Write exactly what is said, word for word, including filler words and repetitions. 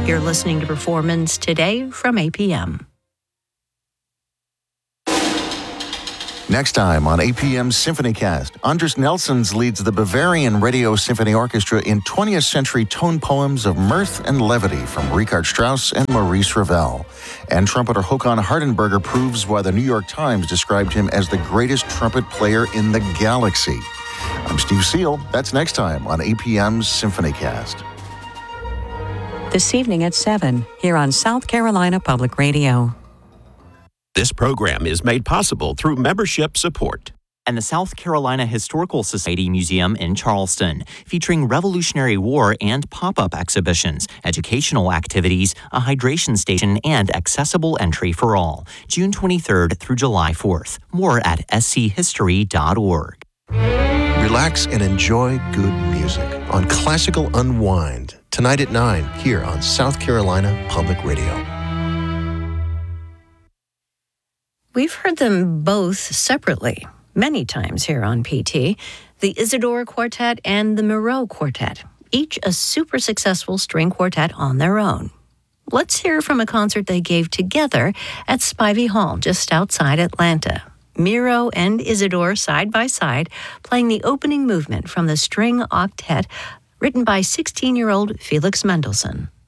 You're listening to Performance Today from A P M. Next time on A P M's SymphonyCast, Anders Nelsons leads the Bavarian Radio Symphony Orchestra in twentieth century tone poems of mirth and levity from Richard Strauss and Maurice Ravel. And trumpeter Håkan Hardenberger proves why the New York Times described him as the greatest trumpet player in the galaxy. I'm Steve Seal. That's next time on A P M's SymphonyCast. This evening at seven, here on South Carolina Public Radio. This program is made possible through membership support. And the South Carolina Historical Society Museum in Charleston, featuring Revolutionary War and pop-up exhibitions, educational activities, a hydration station, and accessible entry for all. June twenty-third through July fourth. More at s c history dot org. Relax and enjoy good music on Classical Unwind, tonight at nine, here on South Carolina Public Radio. We've heard them both separately many times here on P T, the Isidore Quartet and the Moreau Quartet, each a super successful string quartet on their own. Let's hear from a concert they gave together at Spivey Hall just outside Atlanta. Miro and Isidore side by side playing the opening movement from the string octet written by sixteen-year-old Felix Mendelssohn.